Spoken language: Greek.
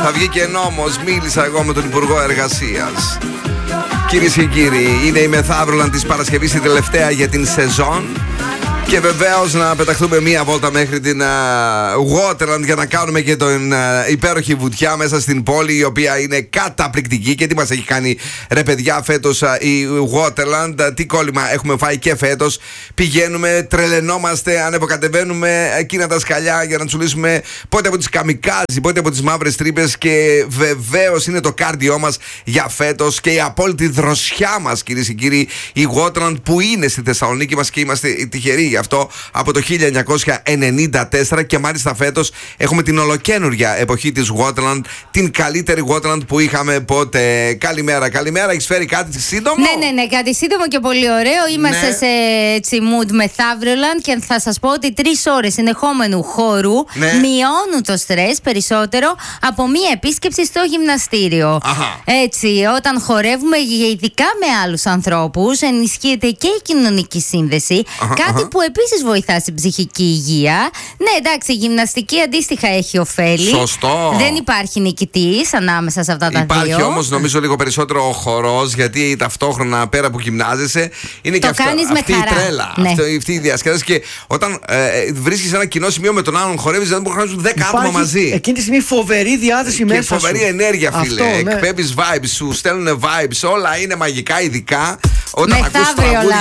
Θα βγει και νόμος. Μίλησα εγώ με τον Υπουργό Εργασίας. Κυρίες και κύριοι, είναι η Μεθαύρολαν της Παρασκευής, η τελευταία για την σεζόν. Και βεβαίως να πεταχτούμε μία βόλτα μέχρι την Waterland για να κάνουμε και την υπέροχη βουτιά μέσα στην πόλη, η οποία είναι καταπληκτική. Και τι μας έχει κάνει ρε παιδιά φέτος η Waterland, τι κόλλημα έχουμε φάει και φέτος. Πηγαίνουμε, τρελαινόμαστε, ανεβοκατεβαίνουμε εκείνα τα σκαλιά για να τσουλήσουμε πότε από τις καμικάζι, πότε από τις μαύρες τρύπες. Και βεβαίως είναι το κάρδιό μας για φέτος και η απόλυτη δροσιά μας, κυρίες και κύριοι, η Waterland που είναι στη Θεσσαλονίκη μας και είμαστε τυχεροί γι' αυτό από το 1994. Και μάλιστα φέτος έχουμε την ολοκαίνουργια εποχή της Waterland, την καλύτερη Waterland που είχαμε ποτέ. Καλημέρα, καλημέρα. Έχεις φέρει κάτι σύντομο? Ναι, κάτι σύντομο και πολύ ωραίο. Είμαστε σε έτσι mood Μεθαύρολαν και θα σας πω ότι 3 ώρες συνεχόμενου χώρου μειώνουν το στρες περισσότερο από μία επίσκεψη στο γυμναστήριο. Έτσι, όταν χορεύουμε ειδικά με άλλους ανθρώπους, ενισχύεται και η κοινωνική σύνδεση, κάτι που επίσης βοηθά στην ψυχική υγεία. Ναι, εντάξει, η γυμναστική αντίστοιχα έχει ωφέλη. Σωστό. Δεν υπάρχει νικητής ανάμεσα σε αυτά τα δύο. Υπάρχει όμως νομίζω λίγο περισσότερο ο χορός, γιατί ταυτόχρονα πέρα που γυμνάζεσαι είναι το και αυτή η τρέλα, αυτή η διασκέδαση. Και όταν βρίσκεις ένα κοινό σημείο με τον άλλον, χορεύεις, δεν μπορεί να χωρίζουν 10 άτομα μαζί. Εκείνη τη στιγμή φοβερή διάθεση μέσα. Και φοβερή ενέργεια, φίλε. Αυτό, ναι. Εκπέμπεις vibes, σου στέλνουν vibes, όλα είναι μαγικά, ειδικά όταν ακούς τραγούδια